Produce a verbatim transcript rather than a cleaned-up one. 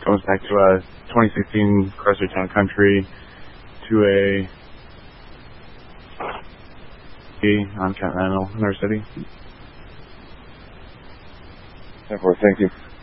Goes back to uh, twenty sixteen Chrysler Town Country to a on Continental in our city. ten four, thank you.